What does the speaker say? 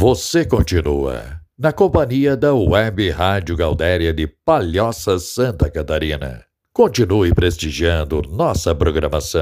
Você continua na companhia da Web Rádio Gaudéria de Palhoça, Santa Catarina. Continue prestigiando nossa programação.